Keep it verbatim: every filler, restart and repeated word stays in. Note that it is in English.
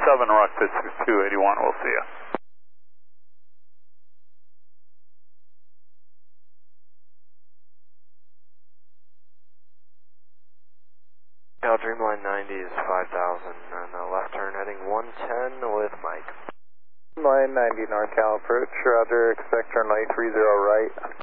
seven, Rockford six two eight one, we'll see you. Cal Dreamline ninety is five thousand, and uh, left turn heading one ten with Mike. Line ninety, NorCal approach, roger, expect turn light three zero right,